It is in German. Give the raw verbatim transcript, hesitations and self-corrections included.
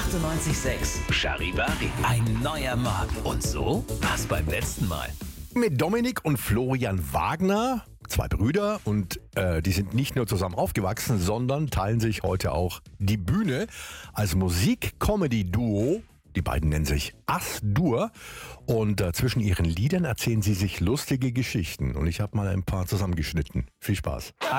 achtundneunzig Komma sechs. Charivari, ein neuer Morgen. Und so war's beim letzten Mal. Mit Dominik und Florian Wagner, zwei Brüder, und äh, die sind nicht nur zusammen aufgewachsen, sondern teilen sich heute auch die Bühne als Musik-Comedy-Duo. Die beiden nennen sich As-Dur, und äh, zwischen ihren Liedern erzählen sie sich lustige Geschichten. Und ich habe mal ein paar zusammengeschnitten. Viel Spaß.